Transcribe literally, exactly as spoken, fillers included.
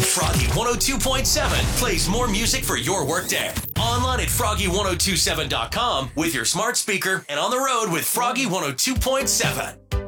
Froggy one oh two point seven plays more music for your workday. Online at froggy one oh two seven dot com with your smart speaker and on the road with Froggy one oh two point seven.